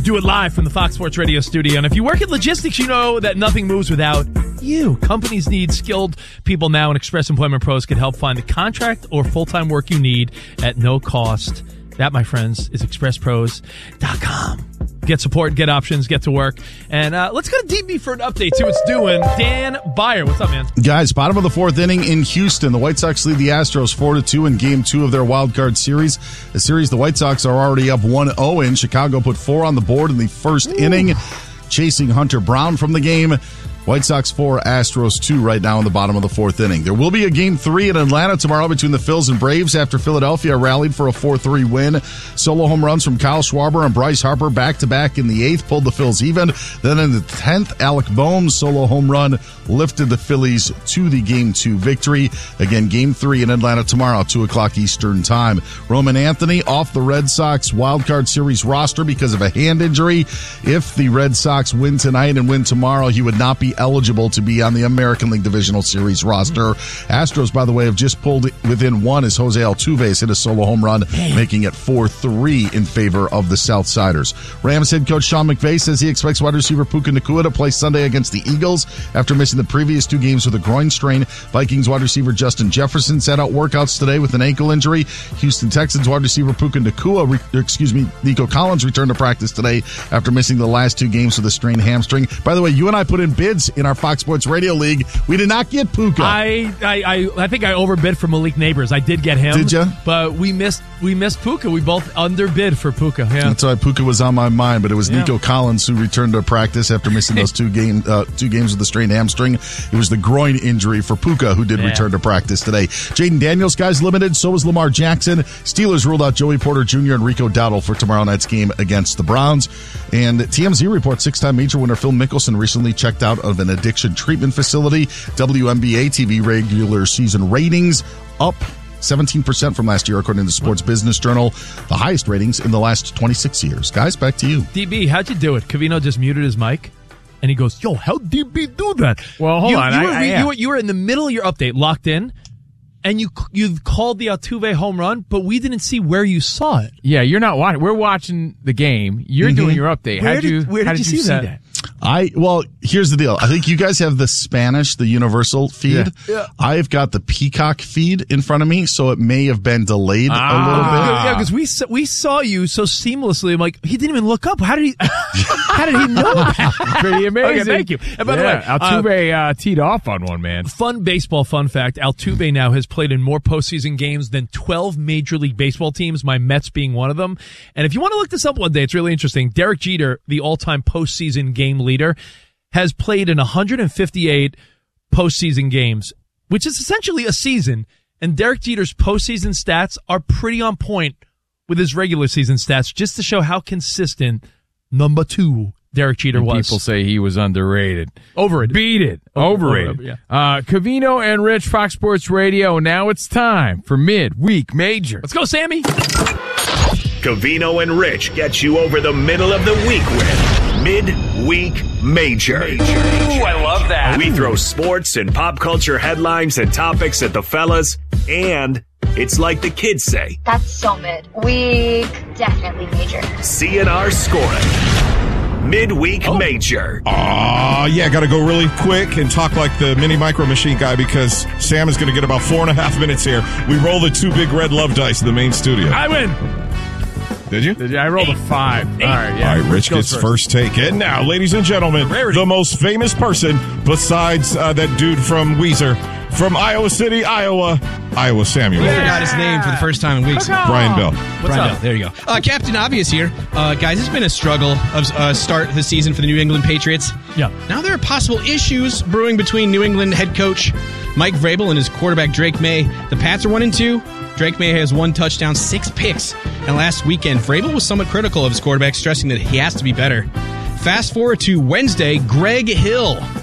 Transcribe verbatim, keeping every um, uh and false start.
Do it live from the Fox Sports Radio studio. And if you work in logistics, you know that nothing moves without you. Companies need skilled people now, and Express Employment Pros can help find the contract or full-time work you need at no cost. That, my friends, is express pros dot com. Get support, get options, get to work. And uh, let's go to D B for an update, see what's doing. Dan Byer, what's up, man? Guys, bottom of the fourth inning in Houston. The White Sox lead the Astros four to two in game two of their wild card series. The series the White Sox are already up one oh in. Chicago put four on the board in the first Ooh. inning, chasing Hunter Brown from the game. White Sox four, Astros two right now in the bottom of the fourth inning. There will be a game three in Atlanta tomorrow between the Phils and Braves after Philadelphia rallied for a four three win. Solo home runs from Kyle Schwarber and Bryce Harper back-to-back in the eighth pulled the Phils even. Then in the tenth, Alec Boehm's solo home run lifted the Phillies to the game two victory. Again, game three in Atlanta tomorrow, two o'clock Eastern time. Roman Anthony off the Red Sox wildcard series roster because of a hand injury. If the Red Sox win tonight and win tomorrow, he would not be eligible to be on the American League Divisional Series roster. Astros, by the way, have just pulled within one as Jose Altuve has hit a solo home run, making it four three in favor of the Southsiders. Rams head coach Sean McVay says he expects wide receiver Puka Nacua to play Sunday against the Eagles after missing the previous two games with a groin strain. Vikings wide receiver Justin Jefferson sat out workouts today with an ankle injury. Houston Texans wide receiver Puka Nacua, re- excuse me, Nico Collins returned to practice today after missing the last two games with a strained hamstring. By the way, you and I put in bids in our Fox Sports Radio League. We did not get Puka. I I, I, I think I overbid for Malik Neighbors. I did get him. Did you? But we missed we missed Puka. We both underbid for Puka. Yeah. That's why Puka was on my mind, but it was yeah. Nico Collins who returned to practice after missing those two game uh, two games with the strained hamstring. It was the groin injury for Puka who did yeah. return to practice today. Jaden Daniels, guys, limited. So is Lamar Jackson. Steelers ruled out Joey Porter Junior and Rico Dowdle for tomorrow night's game against the Browns. And T M Z reports six-time major winner Phil Mickelson recently checked out of an addiction treatment facility. W N B A T V regular season ratings up seventeen percent from last year, according to Sports Business Journal. The highest ratings in the last twenty-six years. Guys, back to you. D B, how'd you do it? Covino just muted his mic, and he goes, yo, how'd D B do that? Well, hold you, on. You, I, were, I, you, were, you were in the middle of your update, locked in, and you you called the Altuve home run, but we didn't see where you saw it. Yeah, you're not watching. We're watching the game. You're mm-hmm. doing your update. Where How'd did, you, where did, how did you, you see, that? that? I well, here's the deal. I think you guys have the Spanish, the universal feed. Yeah. Yeah. I've got the Peacock feed in front of me, so it may have been delayed ah. a little bit. Yeah, because we saw, we saw you so seamlessly. I'm like, he didn't even look up. How did he? How did he know that? Pretty amazing. Okay, thank you. And by yeah, the way, Altuve uh, uh, teed off on one, man. Fun baseball fun fact: Altuve now has played in more postseason games than twelve Major League Baseball teams. My Mets being one of them. And if you want to look this up one day, it's really interesting. Derek Jeter, the all-time postseason game leader, has played in one hundred fifty-eight postseason games, which is essentially a season. And Derek Jeter's postseason stats are pretty on point with his regular season stats, just to show how consistent number two Derek Jeter and was. People say he was underrated. Overrated. Beat it. Overrated. Over, yeah. uh, Covino and Rich, Fox Sports Radio. Now it's time for Midweek Major. Let's go, Sammy. Covino and Rich get you over the middle of the week with Midweek Major. Major. Ooh, I love that. We throw sports and pop culture headlines and topics at the fellas, and it's like the kids say. That's so mid. Week, definitely major. C N R scoring. Midweek oh. Major. Aw, uh, yeah, got to go really quick and talk like the mini micro machine guy because Sam is going to get about four and a half minutes here. We roll the two big red love dice in the main studio. I win. Did you? Did you? I rolled Eight. a five. Eight. All right, yeah. All right, Rich gets first. first take. And now, ladies and gentlemen, Rarity. the most famous person besides uh, that dude from Weezer, from Iowa City, Iowa, Iowa Samuel. I forgot his name for the first time in weeks. Brian Bell. What's Brian up? Bell. There you go. Uh, Captain Obvious here. Uh, guys, it's been a struggle of uh, start the season for the New England Patriots. Yeah. Now there are possible issues brewing between New England head coach Mike Vrabel and his quarterback Drake May. The Pats are one and two. Drake May has one touchdown, six picks. And last weekend, Vrabel was somewhat critical of his quarterback, stressing that he has to be better. Fast forward to Wednesday, Greg Hill